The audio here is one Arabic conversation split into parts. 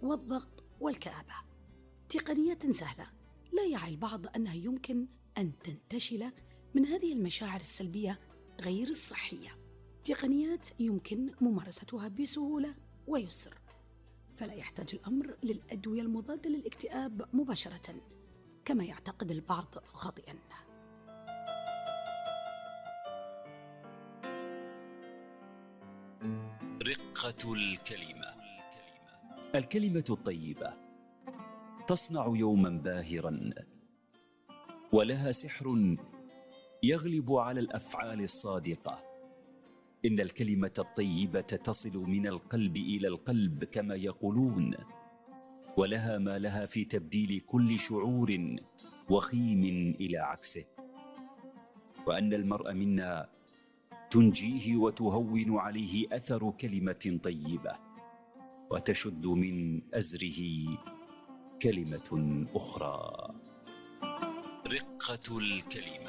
والضغط والكآبة. تقنيات سهلة لا يعي البعض أنها يمكن أن تنتشل من هذه المشاعر السلبية غير الصحية. تقنيات يمكن ممارستها بسهولة ويسر، فلا يحتاج الأمر للأدوية المضادة للاكتئاب مباشرة كما يعتقد البعض خاطئاً. رقة الكلمة. الكلمة الطيبة تصنع يوما باهرا، ولها سحر يغلب على الأفعال الصادقة. إن الكلمة الطيبة تصل من القلب إلى القلب كما يقولون، ولها ما لها في تبديل كل شعور وخيم إلى عكسه. وأن المرء منا تنجيه وتهون عليه أثر كلمة طيبة، وتشد من أزره كلمة أخرى. رقة الكلمة.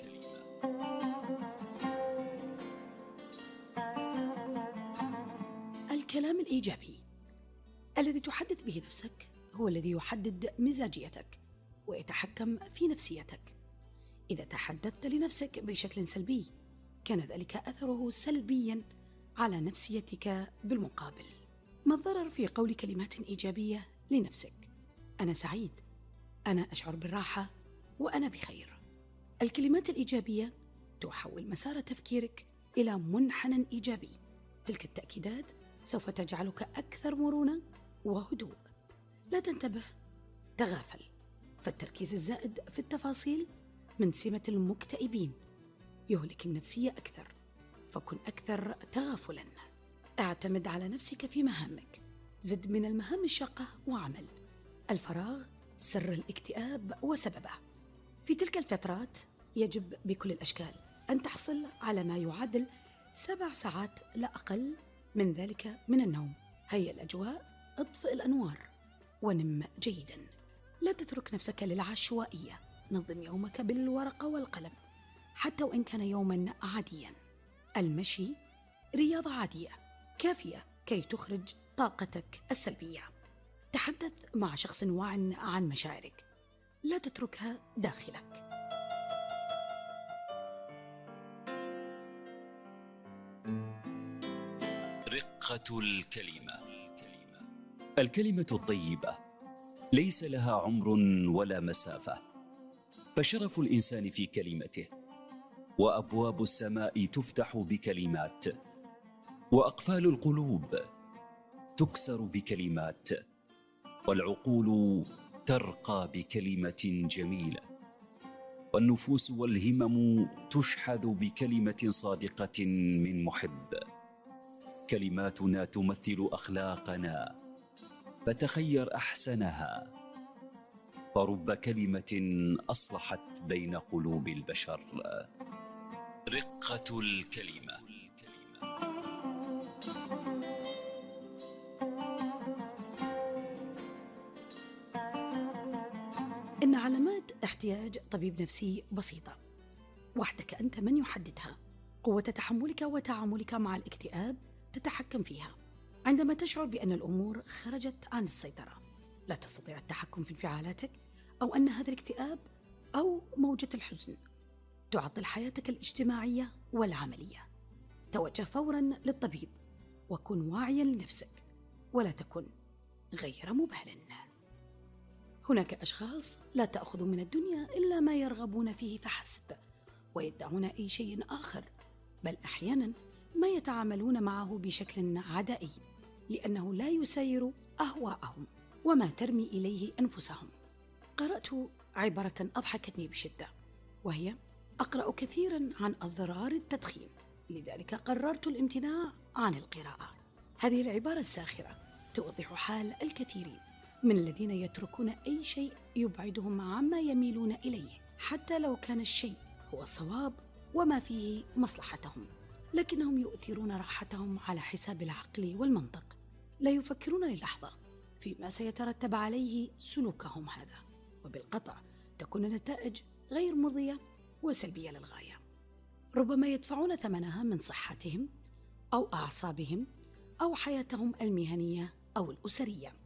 الكلام الإيجابي الذي تحدث به نفسك هو الذي يحدد مزاجيتك ويتحكم في نفسيتك. إذا تحدثت لنفسك بشكل سلبي كان ذلك أثره سلبيا على نفسيتك بالمقابل. ما الضرر في قول كلمات إيجابية لنفسك؟ أنا سعيد، أنا أشعر بالراحة، وأنا بخير. الكلمات الإيجابية تحول مسار تفكيرك إلى منحنى إيجابي. تلك التأكيدات سوف تجعلك أكثر مرونة وهدوء. لا تنتبه، تغافل، فالتركيز الزائد في التفاصيل من سمة المكتئبين، يهلك النفسية أكثر، فكن أكثر تغافلاً. اعتمد على نفسك في مهامك، زد من المهام الشاقة وعمل. الفراغ سر الاكتئاب وسببه. في تلك الفترات يجب بكل الأشكال أن تحصل على ما يعادل 7 ساعات لا أقل من ذلك من النوم. هيئ الأجواء، اطفئ الأنوار، ونم جيداً. لا تترك نفسك للعشوائية. نظم يومك بالورقة والقلم حتى وإن كان يوماً عادياً. المشي رياضة عادية كافية كي تخرج طاقتك السلبية. تحدث مع شخص واع عن مشاعرك، لا تتركها داخلك. رقة الكلمة. الكلمة الطيبة ليس لها عمر ولا مسافة، فشرف الإنسان في كلمته، وأبواب السماء تفتح بكلمات، وأقفال القلوب تكسر بكلمات، والعقول ترقى بكلمة جميلة، والنفوس والهمم تشحذ بكلمة صادقة من محب. كلماتنا تمثل أخلاقنا، فتخير أحسنها، فرب كلمة أصلحت بين قلوب البشر. رقة الكلمة. إن علامات احتياج طبيب نفسي بسيطة، وحدك أنت من يحددها. قوة تحملك وتعاملك مع الاكتئاب تتحكم فيها. عندما تشعر بأن الأمور خرجت عن السيطرة، لا تستطيع التحكم في انفعالاتك، أو أن هذا الاكتئاب أو موجة الحزن تعطل حياتك الاجتماعية والعملية، توجه فوراً للطبيب وكن واعياً لنفسك، ولا تكن غير مبال. هناك أشخاص لا تأخذ من الدنيا إلا ما يرغبون فيه فحسب، ويدعون أي شيء آخر، بل أحياناً ما يتعاملون معه بشكل عدائي لأنه لا يسير أهواءهم وما ترمي إليه أنفسهم. قرأت عبارة أضحكتني بشدة، وهي: أقرأ كثيراً عن أضرار التدخين، لذلك قررت الامتناع عن القراءة. هذه العبارة الساخرة توضح حال الكثيرين من الذين يتركون أي شيء يبعدهم عما يميلون إليه، حتى لو كان الشيء هو الصواب وما فيه مصلحتهم، لكنهم يؤثرون راحتهم على حساب العقل والمنطق. لا يفكرون للحظة فيما سيترتب عليه سلوكهم هذا، وبالقطع تكون النتائج غير مرضية وسلبية للغاية. ربما يدفعون ثمنها من صحتهم أو أعصابهم أو حياتهم المهنية أو الأسرية.